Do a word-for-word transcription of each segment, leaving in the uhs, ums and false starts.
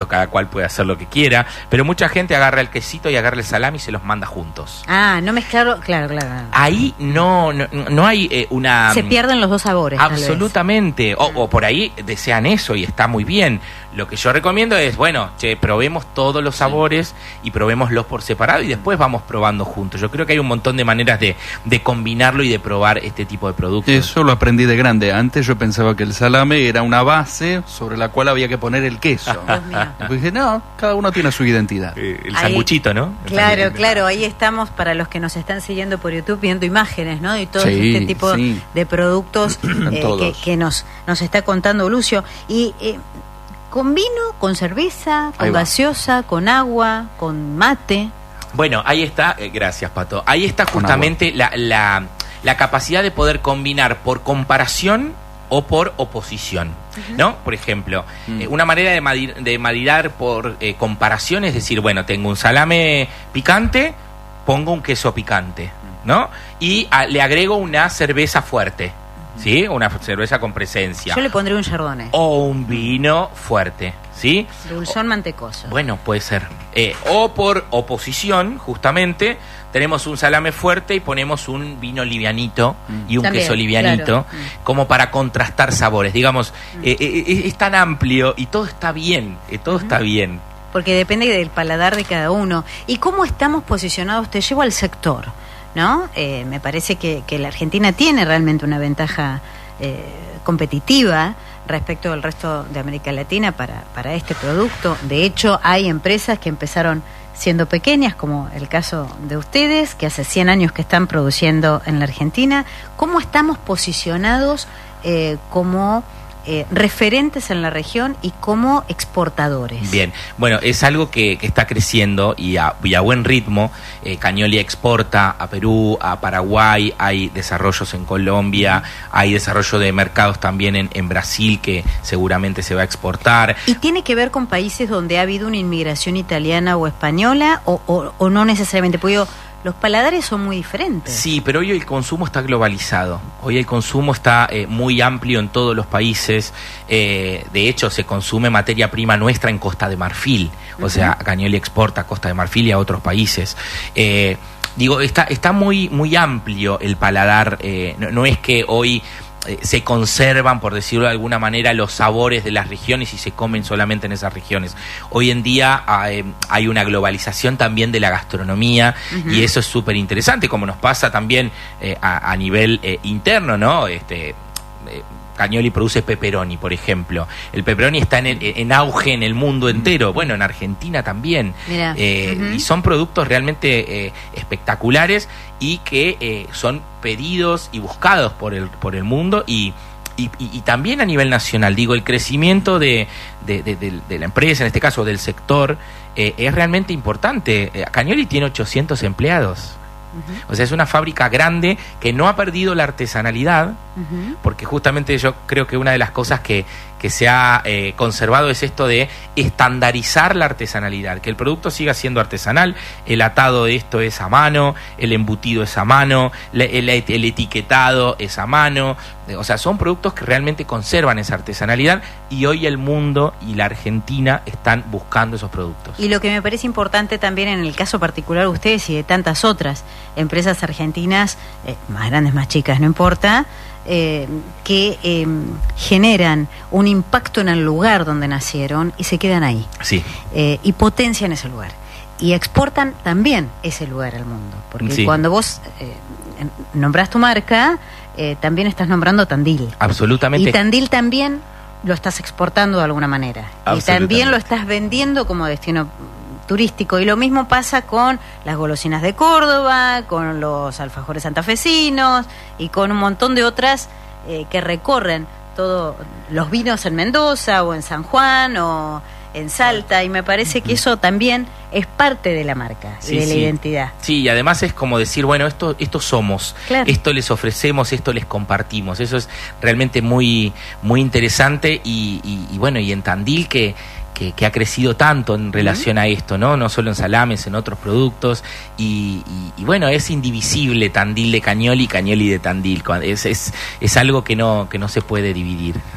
cada cual puede hacer lo que quiera, pero mucha gente agarra el quesito y agarra el salami y se los manda juntos. Ah, no mezclarlo, claro, claro. Ahí no, no, no hay eh, una... Se pierden los dos sabores. Absolutamente, o, o por ahí desean eso y está muy bien. Lo que yo recomiendo es, bueno, che, probemos todos los sabores sí. y probémoslos por separado y después vamos probando juntos. Yo creo que hay un montón de maneras de, de combinarlo y de probar este tipo de productos. Eso lo aprendí de grande. Antes yo pensaba que el salame era una base sobre la cual había que poner el queso. Después dije, no, cada uno tiene su identidad. Eh, el sanguchito, ¿no? El claro, sanguchito. claro, ahí estamos para los que nos están siguiendo por YouTube viendo imágenes, ¿no? Y todo sí, este tipo sí. de productos eh, que, que nos, nos está contando Lucio. Y... Eh, ¿con vino, con cerveza, con gaseosa, con agua, con mate? Bueno, ahí está, eh, gracias Pato, ahí está justamente la, la, la capacidad de poder combinar por comparación o por oposición, uh-huh. ¿no? Por ejemplo, uh-huh. eh, una manera de, madir, de maridar por eh, comparación es decir, bueno, tengo un salame picante, pongo un queso picante, ¿no? Y a, le agrego una cerveza fuerte. ¿Sí? Una cerveza con presencia. Yo le pondré un chardonnay. O un vino fuerte, ¿sí? Dulzón mantecoso. Bueno, puede ser. Eh, o por oposición, justamente, tenemos un salame fuerte y ponemos un vino livianito mm. y un También, queso livianito, claro. mm. como para contrastar sabores. Digamos, mm. eh, eh, es tan amplio y todo está bien, eh, todo mm. está bien. Porque depende del paladar de cada uno. ¿Y cómo estamos posicionados? Te llevo al sector, ¿no? Eh, me parece que, que la Argentina tiene realmente una ventaja eh, competitiva respecto al resto de América Latina para, para este producto. De hecho, hay empresas que empezaron siendo pequeñas, como el caso de ustedes, que hace cien años que están produciendo en la Argentina. ¿Cómo estamos posicionados eh, como... Eh, referentes en la región y como exportadores? Bien, bueno, es algo que, que está creciendo y a, y a buen ritmo. eh, Cagnoli exporta a Perú, a Paraguay, hay desarrollos en Colombia, hay desarrollo de mercados también en, en Brasil que seguramente se va a exportar. ¿Y tiene que ver con países donde ha habido una inmigración italiana o española o, o, o no necesariamente? Porque yo, los paladares son muy diferentes. Sí, pero hoy el consumo está globalizado. Hoy el consumo está eh, muy amplio en todos los países. Eh, de hecho, se consume materia prima nuestra en Costa de Marfil. Uh-huh. O sea, Cagnoli exporta a Costa de Marfil y a otros países. Eh, digo, está, está muy, muy amplio el paladar. Eh, no, no es que hoy... Eh, se conservan, por decirlo de alguna manera, los sabores de las regiones y se comen solamente en esas regiones. Hoy en día eh, hay una globalización también de la gastronomía uh-huh. y eso es súper interesante, como nos pasa también eh, a, a nivel eh, interno, ¿no? Este... Eh, Cagnoli produce pepperoni, por ejemplo. El pepperoni está en, el, en auge en el mundo entero. Bueno, en Argentina también. Eh, uh-huh. Y son productos realmente eh, espectaculares y que eh, son pedidos y buscados por el, por el mundo y, y, y, y también a nivel nacional. Digo, el crecimiento de, de, de, de, de la empresa, en este caso del sector, eh, es realmente importante. Eh, Cagnoli tiene ochocientos empleados. Uh-huh. O sea, es una fábrica grande que no ha perdido la artesanalidad, uh-huh. porque justamente yo creo que una de las cosas que, que se ha eh, conservado es esto de estandarizar la artesanalidad, que el producto siga siendo artesanal, el atado de esto es a mano, el embutido es a mano, el, el, el etiquetado es a mano, o sea, son productos que realmente conservan esa artesanalidad y hoy el mundo y la Argentina están buscando esos productos. Y lo que me parece importante también en el caso particular de ustedes y de tantas otras empresas argentinas, eh, más grandes, más chicas, no importa, eh, que eh, generan un impacto en el lugar donde nacieron y se quedan ahí. Sí. Eh, y potencian ese lugar. Y exportan también ese lugar al mundo. Porque sí. cuando vos eh, nombrás tu marca, eh, también estás nombrando Tandil. Absolutamente. Y Tandil también lo estás exportando de alguna manera. Y también lo estás vendiendo como destino turístico. Y lo mismo pasa con las golosinas de Córdoba, con los alfajores santafesinos y con un montón de otras eh, que recorren todos los vinos en Mendoza o en San Juan o en Salta, y me parece que eso también es parte de la marca sí, y de la sí. identidad. Sí, y además es como decir, bueno, esto, esto somos, claro. esto les ofrecemos, esto les compartimos. Eso es realmente muy, muy interesante y, y, y bueno, y en Tandil que Que, que ha crecido tanto en relación uh-huh. a esto, ¿no? No solo en salames, en otros productos. Y, y, y bueno, es indivisible Tandil de Cagnoli y Cagnoli de Tandil. Es, es, es algo que no, que no se puede dividir.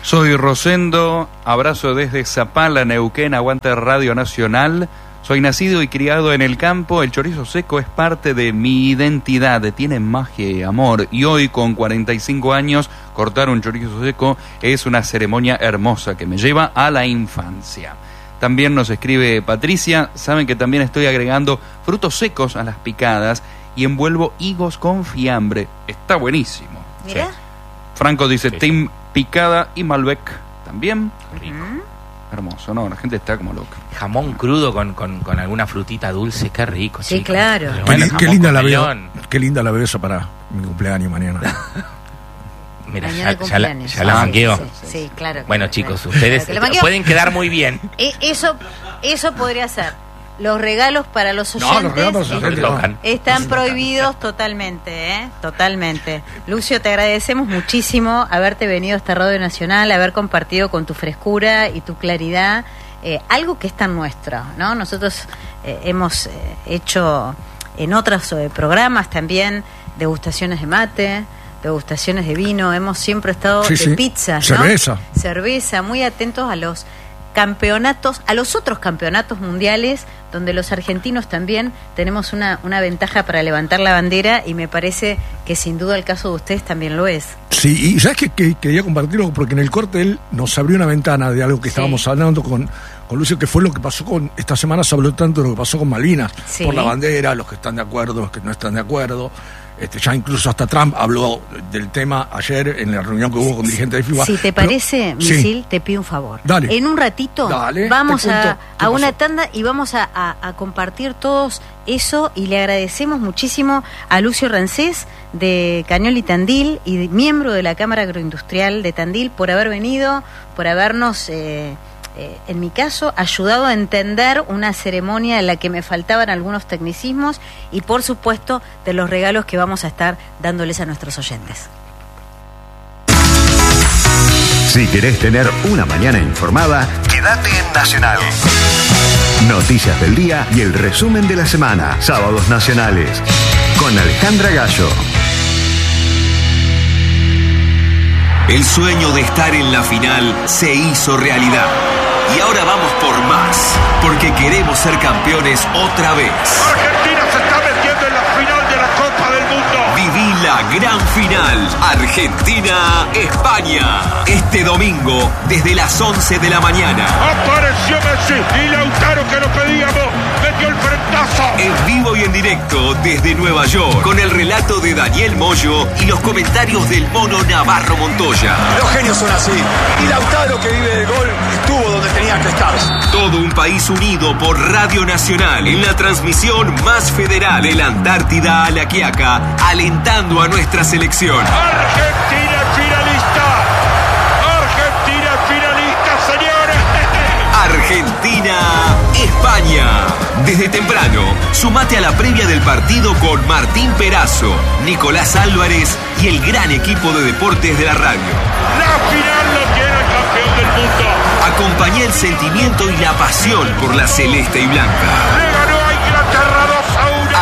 Soy Rosendo, abrazo desde Zapala, Neuquén, aguante Radio Nacional. Soy nacido y criado en el campo, el chorizo seco es parte de mi identidad, tiene magia y amor. Y hoy, con cuarenta y cinco años, cortar un chorizo seco es una ceremonia hermosa que me lleva a la infancia. También nos escribe Patricia, saben que también estoy agregando frutos secos a las picadas y envuelvo higos con fiambre. Está buenísimo. Mira. Sí. Franco dice, Sí, Team Picada y Malbec también. Rico. Hermoso, ¿no? La gente está como loca. Jamón crudo con, con, con alguna frutita dulce, qué rico. Sí, chicos. claro. Pero Qué, bueno, li- jamón qué linda con la veo. melón. Qué linda la veo esa para mi cumpleaños mañana. Mira, Mañana ya, de ya la, cumpleaños. ya la Ah, manqueo. Sí, sí, sí, claro. Bueno, claro, chicos, claro. ustedes Claro que la manqueo. pueden quedar muy bien. E- Eso, eso podría ser. Los regalos para los No, oyentes los regalos para los No oyentes te no. tocan. están prohibidos totalmente, ¿eh? Totalmente. Lucio, te agradecemos muchísimo haberte venido a esta Radio Nacional, haber compartido con tu frescura y tu claridad eh, algo que es tan nuestro, ¿no? Nosotros eh, hemos eh, hecho en otros eh, programas también degustaciones de mate, degustaciones de vino, hemos siempre estado Sí, de sí. pizzas, ¿no? Cerveza. Cerveza, muy atentos a los campeonatos, a los otros campeonatos mundiales, donde los argentinos también tenemos una, una ventaja para levantar la bandera, y me parece que sin duda el caso de ustedes también lo es. Sí, y sabes que, que quería compartirlo porque en el corte él nos abrió una ventana de algo que Sí. estábamos hablando con, con Lucio, que fue lo que pasó con, esta semana se habló tanto de lo que pasó con Malvinas, Sí. por la bandera, los que están de acuerdo, los que no están de acuerdo. Este, ya incluso hasta Trump habló del tema ayer en la reunión que hubo con dirigentes de FIFA. Si te Pero- parece, sí. Misil, te pido un favor. Dale. En un ratito Dale, vamos te cuento a, qué a una pasó. tanda y vamos a, a- a compartir todos eso, y le agradecemos muchísimo a Lucio Rancés de Cañol y Tandil, y de- miembro de la Cámara Agroindustrial de Tandil, por haber venido, por habernos... Eh, eh, en mi caso, ayudado a entender una ceremonia en la que me faltaban algunos tecnicismos, y por supuesto de los regalos que vamos a estar dándoles a nuestros oyentes. Si querés tener una mañana informada, quédate en Nacional. Noticias del día y el resumen de la semana. Sábados Nacionales. Con Alejandra Gallo. El sueño de estar en la final se hizo realidad. Y ahora vamos por más, porque queremos ser campeones otra vez. Argentina se está metiendo en la final de la Copa del Mundo. Viví la gran final Argentina-España. Este domingo, desde las once de la mañana. Apareció Messi y Lautaro, que lo pedíamos, metió el frentazo. En vivo y en directo desde Nueva York, con el relato de Daniel Moyo y los comentarios del mono Navarro Montoya. Los genios son así. Y Lautaro, que vive del gol, estuvo donde tenía que estar. Todo un país unido por Radio Nacional en la transmisión más federal de la Antártida a la Quiaca, alentando a nuestra selección. Argentina es finalista. Argentina es finalista, señores. Argentina-España. Desde temprano, sumate a la previa del partido con Martín Perazo, Nicolás Álvarez y el gran equipo de deportes de la radio. La final lo tiene el campeón del mundo. Acompañá el sentimiento y la pasión por la celeste y blanca. Le ganó a Inglaterra dos a uno.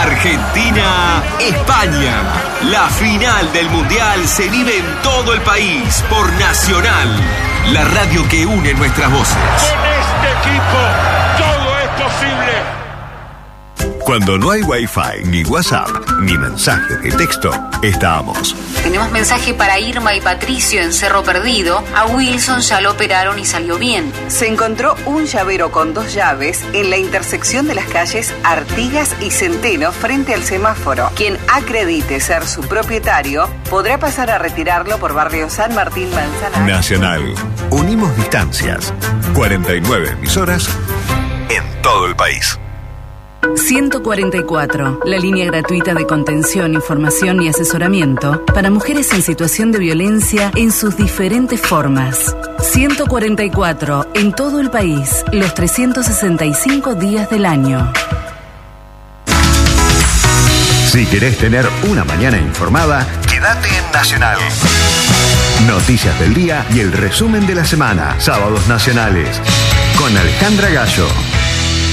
Argentina-España. La final del Mundial se vive en todo el país por Nacional, la radio que une nuestras voces. Con este equipo todo es posible. Cuando no hay Wi-Fi, ni WhatsApp, ni mensajes de texto, estamos. Tenemos mensaje para Irma y Patricio en Cerro Perdido. A Wilson ya lo operaron y salió bien. Se encontró un llavero con dos llaves en la intersección de las calles Artigas y Centeno frente al semáforo. Quien acredite ser su propietario podrá pasar a retirarlo por barrio San Martín Manzanares. Nacional. Unimos distancias. cuarenta y nueve emisoras en todo el país. ciento cuarenta y cuatro, la línea gratuita de contención, información y asesoramiento para mujeres en situación de violencia en sus diferentes formas. ciento cuarenta y cuatro, en todo el país, los trescientos sesenta y cinco días del año. Si querés tener una mañana informada, quédate en Nacional. Noticias del día y el resumen de la semana. Sábados Nacionales. Con Alejandra Gallo.